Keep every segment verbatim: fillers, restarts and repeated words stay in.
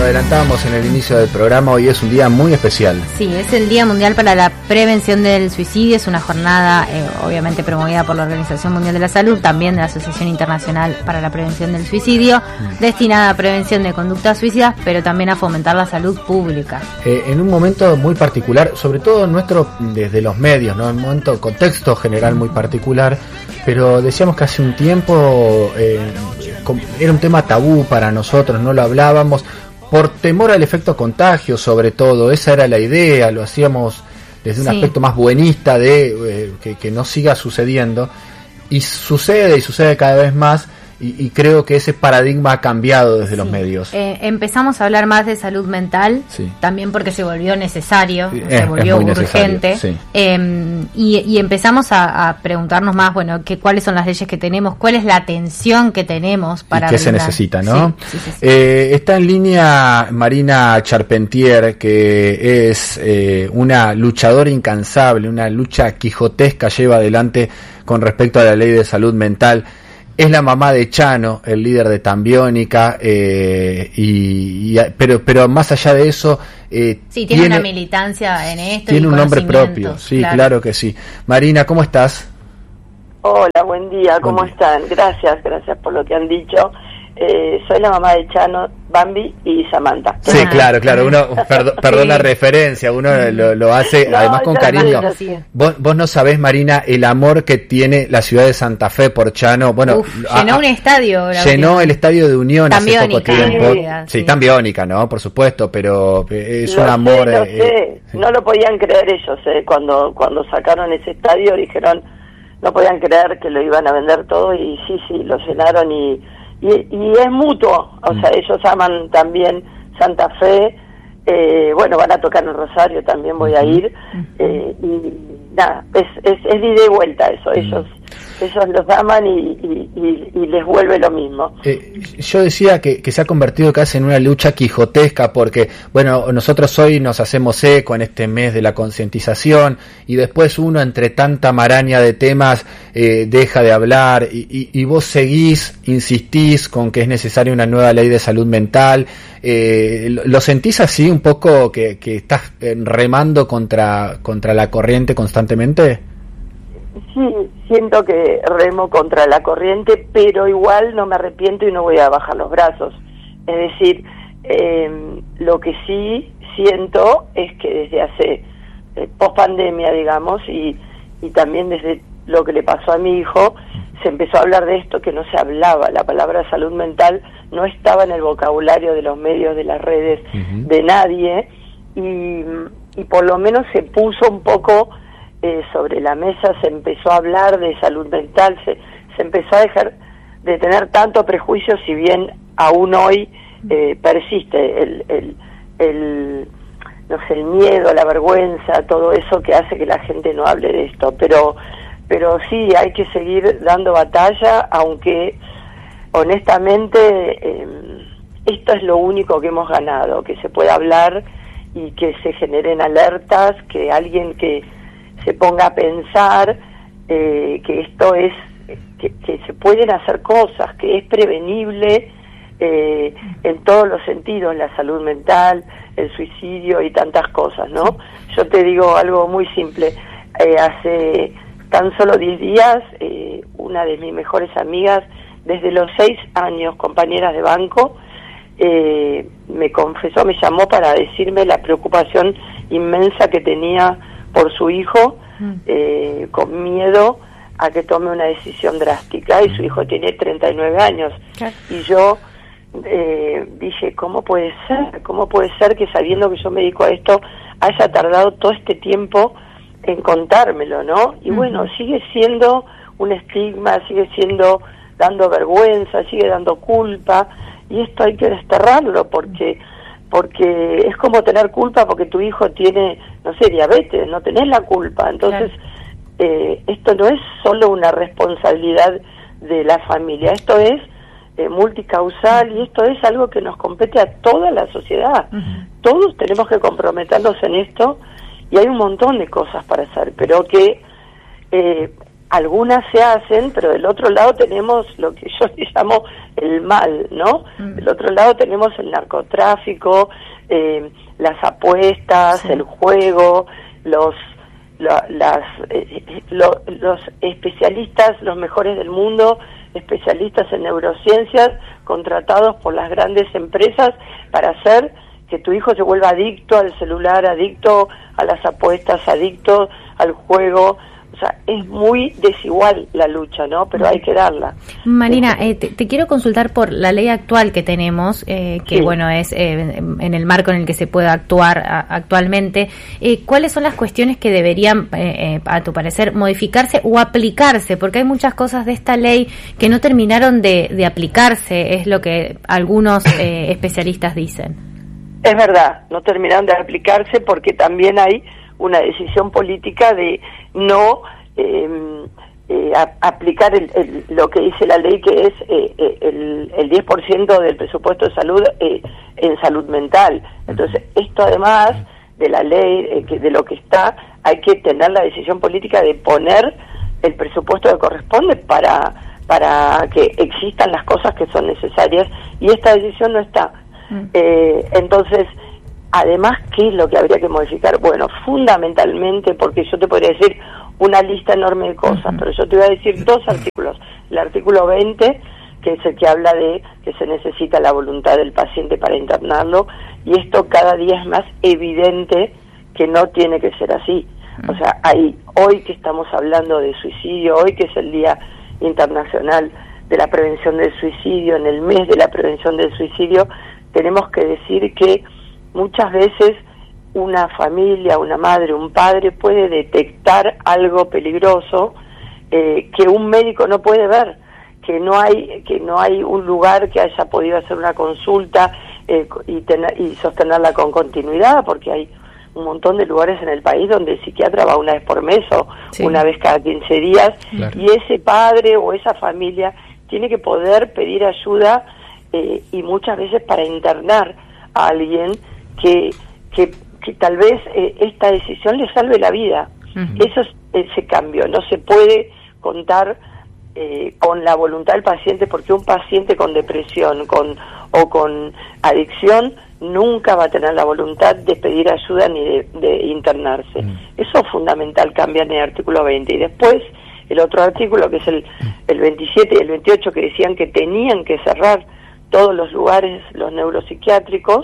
adelantábamos en el inicio del programa, hoy es un día muy especial. Sí, es el Día Mundial para la Prevención del Suicidio, es una jornada eh, obviamente promovida por la Organización Mundial de la Salud, también de la Asociación Internacional para la Prevención del Suicidio, mm. destinada a prevención de conductas suicidas, pero también a fomentar la salud pública. Eh, en un momento muy particular, sobre todo nuestro, desde los medios, ¿no? En un momento, contexto general muy particular, pero decíamos que hace un tiempo eh, era un tema tabú para nosotros, no lo hablábamos, por temor al efecto contagio, sobre todo, esa era la idea, lo hacíamos desde un sí. aspecto más buenista de eh, que, que no siga sucediendo, y sucede y sucede cada vez más, y, y creo que ese paradigma ha cambiado desde sí. los medios. Eh, empezamos a hablar más de salud mental, sí. también porque se volvió necesario, sí, se es, volvió es urgente, sí. eh, y, y empezamos a, a preguntarnos más, bueno, que cuáles son las leyes que tenemos, cuál es la atención que tenemos para y qué brindar. se necesita, ¿no? Sí, sí, sí, sí. Eh, está en línea Marina Charpentier, que es eh, una luchadora incansable, una lucha quijotesca lleva adelante con respecto a la ley de salud mental. Es la mamá de Chano, el líder de Tambiónica, eh, y, y pero pero más allá de eso, eh, sí, tiene, tiene una militancia en esto, tiene y un nombre propio, sí, claro. claro que sí. Marina, ¿cómo estás? Hola, buen día, ¿cómo buen día. están? Gracias, gracias por lo que han dicho. Eh, soy la mamá de Chano, Bambi y Samantha. Sí, ah, claro, claro, uno, perdón, perdón sí. la referencia, uno lo, lo hace no, además con cariño. Sé, vos, vos no sabés, Marina, el amor que tiene la ciudad de Santa Fe por Chano. Bueno, Uf, llenó a, un estadio. Llenó última. el estadio de Unión Tambiónica, hace poco tiempo. Sí, sí. sí, Tambiónica, ¿no? Por supuesto, pero es lo un amor. Sé, lo eh, sé. Sí. No lo podían creer ellos, eh, cuando, cuando sacaron ese estadio dijeron, no podían creer que lo iban a vender todo y sí, sí, lo llenaron y... Y, y es mutuo, o sea, ellos aman también Santa Fe, eh, bueno, van a tocar en Rosario, también voy a ir, eh, y nada, es, es, es de ida y vuelta eso, ellos ellos los aman y, y, y, y les vuelve lo mismo. Eh, yo decía que, que se ha convertido casi en una lucha quijotesca porque, bueno, nosotros hoy nos hacemos eco en este mes de la concientización y después uno entre tanta maraña de temas eh, deja de hablar y, y, y vos seguís, insistís con que es necesaria una nueva ley de salud mental. Eh, ¿Lo sentís así un poco que, que estás remando contra, contra la corriente constantemente? Sí, siento que remo contra la corriente, pero igual no me arrepiento y no voy a bajar los brazos. Es decir, eh, lo que sí siento es que desde hace eh, post pandemia, digamos, y, y también desde lo que le pasó a mi hijo, se empezó a hablar de esto que no se hablaba. La palabra salud mental no estaba en el vocabulario de los medios, de las redes, uh-huh. de nadie, y, y por lo menos se puso un poco... Eh, sobre la mesa, se empezó a hablar de salud mental, se, se empezó a dejar de tener tanto prejuicio, si bien aún hoy eh, persiste el, el, el, no sé, el miedo, la vergüenza, todo eso que hace que la gente no hable de esto, pero, pero sí, hay que seguir dando batalla, aunque honestamente eh, esto es lo único que hemos ganado, que se pueda hablar y que se generen alertas, que alguien que se ponga a pensar eh, que esto es, que, que se pueden hacer cosas, que es prevenible eh, en todos los sentidos, la salud mental, el suicidio y tantas cosas, ¿no? Yo te digo algo muy simple, eh, hace tan solo diez días, eh, una de mis mejores amigas, desde los seis años, compañeras de banco, eh, me confesó, me llamó para decirme la preocupación inmensa que tenía por su hijo, eh, con miedo a que tome una decisión drástica, y su hijo tiene treinta y nueve años. Claro. Y yo eh, dije, ¿cómo puede ser? ¿Cómo puede ser que sabiendo que yo me dedico a esto haya tardado todo este tiempo en contármelo, ¿no? Y uh-huh. bueno, sigue siendo un estigma, sigue siendo dando vergüenza, sigue dando culpa, y esto hay que desterrarlo porque... porque es como tener culpa porque tu hijo tiene, no sé, diabetes, no tenés la culpa. Entonces, claro. eh, esto no es solo una responsabilidad de la familia, esto es eh, multicausal y esto es algo que nos compete a toda la sociedad. Uh-huh. Todos tenemos que comprometernos en esto y hay un montón de cosas para hacer, pero que eh, algunas se hacen, pero del otro lado tenemos lo que yo le llamo el mal, ¿no? Mm. Del otro lado tenemos el narcotráfico, eh, las apuestas, sí. el juego, los lo, las eh, lo, los especialistas, los mejores del mundo, especialistas en neurociencias, contratados por las grandes empresas para hacer que tu hijo se vuelva adicto al celular, adicto a las apuestas, adicto al juego. O sea, es muy desigual la lucha, ¿no? Pero hay que darla. Marina, eh, te, te quiero consultar por la ley actual que tenemos, eh, que sí. bueno, es eh, en el marco en el que se puede actuar a, actualmente. Eh, ¿Cuáles son las cuestiones que deberían, eh, eh, a tu parecer, modificarse o aplicarse? Porque hay muchas cosas de esta ley que no terminaron de, de aplicarse, es lo que algunos eh, especialistas dicen. Es verdad, no terminaron de aplicarse porque también hay una decisión política de no eh, eh, a, aplicar el, el, lo que dice la ley, que es eh, el, el diez por ciento del presupuesto de salud eh, en salud mental. Entonces, esto además de la ley, eh, que de lo que está, hay que tener la decisión política de poner el presupuesto que corresponde para, para que existan las cosas que son necesarias, y esta decisión no está. Mm. Eh, entonces, además, ¿qué es lo que habría que modificar? Bueno, fundamentalmente, porque yo te podría decir una lista enorme de cosas, uh-huh. pero yo te voy a decir dos artículos. El artículo veinte, que es el que habla de que se necesita la voluntad del paciente para internarlo, y esto cada día es más evidente que no tiene que ser así. Uh-huh. O sea, hay, hoy que estamos hablando de suicidio, hoy que es el Día Internacional de la Prevención del Suicidio, en el mes de la prevención del suicidio, tenemos que decir que muchas veces una familia, una madre, un padre puede detectar algo peligroso eh, que un médico no puede ver, que no hay que no hay un lugar que haya podido hacer una consulta eh, y, tener, y sostenerla con continuidad, porque hay un montón de lugares en el país donde el psiquiatra va una vez por mes o sí. una vez cada quince días, claro. y ese padre o esa familia tiene que poder pedir ayuda eh, y muchas veces para internar a alguien que, que, que tal vez eh, esta decisión le salve la vida. Uh-huh. Eso es ese cambio. No se puede contar eh, con la voluntad del paciente, porque un paciente con depresión con o con adicción nunca va a tener la voluntad de pedir ayuda ni de, de internarse. Uh-huh. Eso es fundamental, cambia en el artículo veinte. Y después el otro artículo, que es el, el veintisiete y el veintiocho, que decían que tenían que cerrar todos los lugares, los neuropsiquiátricos,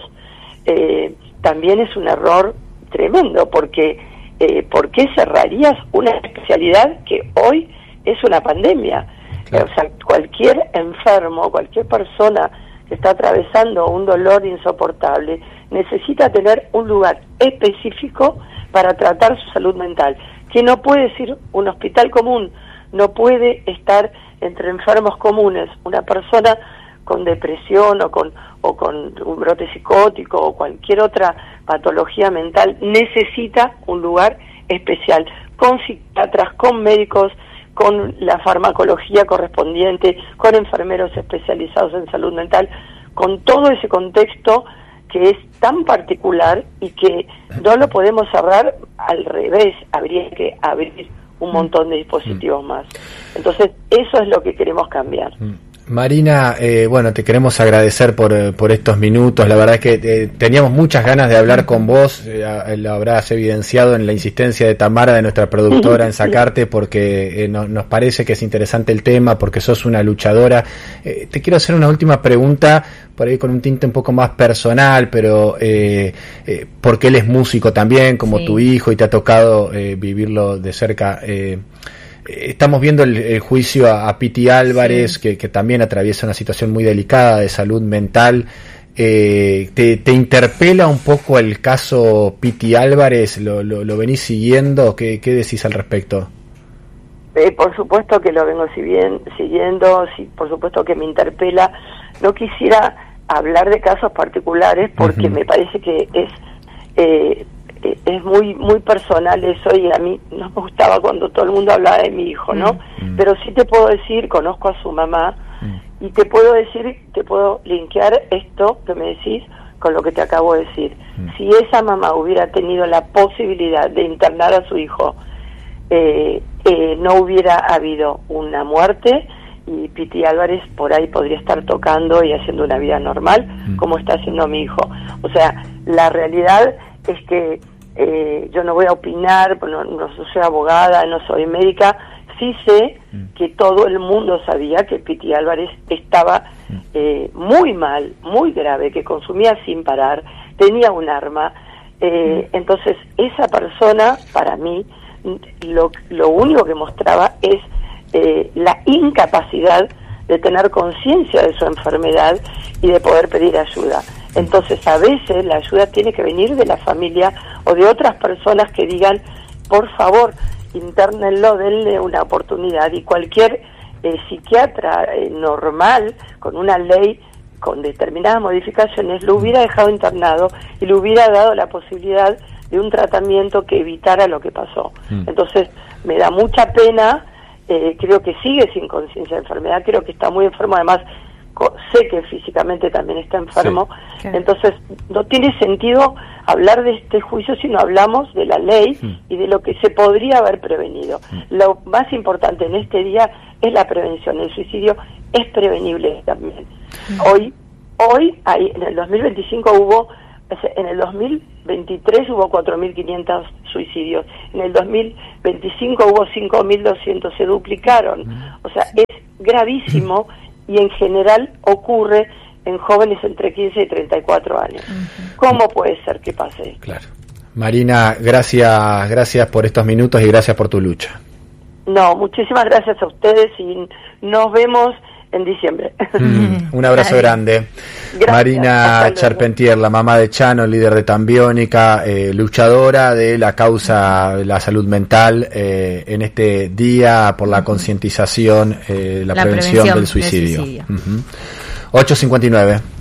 Eh, también es un error tremendo, porque eh, ¿por qué cerrarías una especialidad que hoy es una pandemia? Claro. O sea, cualquier enfermo, cualquier persona que está atravesando un dolor insoportable necesita tener un lugar específico para tratar su salud mental, que no puede ser un hospital común, no puede estar entre enfermos comunes. Una persona con depresión o con o con un brote psicótico o cualquier otra patología mental necesita un lugar especial, con psiquiatras, con médicos, con la farmacología correspondiente, con enfermeros especializados en salud mental, con todo ese contexto que es tan particular y que no lo podemos cerrar. Al revés, habría que abrir un montón de dispositivos más. Entonces, eso es lo que queremos cambiar. Marina, eh, bueno, te queremos agradecer por, por estos minutos. La verdad es que eh, teníamos muchas ganas de hablar con vos. Eh, lo habrás evidenciado en la insistencia de Tamara, de nuestra productora, en sacarte, porque eh, no, nos parece que es interesante el tema, porque sos una luchadora. Eh, te quiero hacer una última pregunta, por ahí con un tinte un poco más personal, pero eh, eh, porque él es músico también, como sí. tu hijo, y te ha tocado eh, vivirlo de cerca. Eh, Estamos viendo el, el juicio a, a Piti Álvarez, sí. que, que también atraviesa una situación muy delicada de salud mental. Eh, te, ¿Te interpela un poco el caso Piti Álvarez? ¿Lo, lo, lo venís siguiendo? ¿Qué, qué decís al respecto? Eh, por supuesto que lo vengo siguiendo, sí, por supuesto que me interpela. No quisiera hablar de casos particulares porque uh-huh. me parece que es... Eh, es muy muy personal eso, y a mí no me gustaba cuando todo el mundo hablaba de mi hijo, ¿no? Mm. Pero sí te puedo decir, conozco a su mamá, mm. y te puedo decir, te puedo linkear esto que me decís con lo que te acabo de decir. Mm. Si esa mamá hubiera tenido la posibilidad de internar a su hijo, eh, eh, no hubiera habido una muerte y Piti Álvarez por ahí podría estar tocando y haciendo una vida normal, mm. como está haciendo mi hijo. O sea, la realidad es que eh, yo no voy a opinar, no, no soy abogada, no soy médica, sí sé mm. que todo el mundo sabía que Piti Álvarez estaba mm. eh, muy mal, muy grave, que consumía sin parar, tenía un arma, eh, mm. entonces esa persona, para mí, lo, lo único que mostraba es eh, la incapacidad de tener conciencia de su enfermedad y de poder pedir ayuda. Entonces a veces la ayuda tiene que venir de la familia o de otras personas que digan, por favor, internenlo, denle una oportunidad, y cualquier eh, psiquiatra eh, normal, con una ley, con determinadas modificaciones, lo hubiera dejado internado y le hubiera dado la posibilidad de un tratamiento que evitara lo que pasó. Mm. Entonces, me da mucha pena, eh, creo que sigue sin conciencia de enfermedad, creo que está muy enfermo, además sé que físicamente también está enfermo, sí. Entonces no tiene sentido hablar de este juicio si no hablamos de la ley mm. y de lo que se podría haber prevenido. Mm. Lo más importante en este día es la prevención. El suicidio es prevenible también. Mm. Hoy, hoy hay, en el dos mil veinticinco hubo, en el dos mil veintitrés hubo cuatro mil quinientos suicidios, en el dos mil veinticinco hubo cinco mil doscientos, se duplicaron. Mm. O sea, es gravísimo. Mm. Y en general ocurre en jóvenes entre quince y treinta y cuatro años. Uh-huh. ¿Cómo puede ser que pase esto? Claro. Marina, gracias, gracias por estos minutos y gracias por tu lucha. No, muchísimas gracias a ustedes y nos vemos en diciembre. Mm, un abrazo grande. Gracias. Marina Charpentier, la mamá de Chano, líder de Tambiónica, eh, luchadora de la causa de la salud mental eh, en este día por la concientización, eh, la, la prevención, prevención del suicidio. Del suicidio. Uh-huh. ocho cincuenta y nueve